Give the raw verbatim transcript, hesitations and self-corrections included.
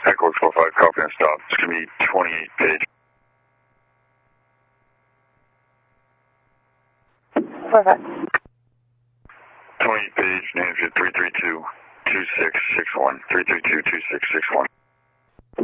Echo four five, copy and stop. It's going to be twenty-eight page. four five. twenty-eight page, New Hampshire three three two, two six six one. three three two, two six six one.